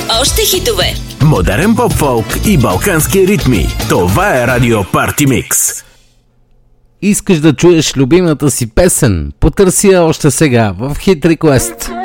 Още хитове. Модерен поп-фолк и балкански ритми. Това е Радио Парти Микс. Искаш да чуеш любимата си песен? Потърси я още сега в Hit Request.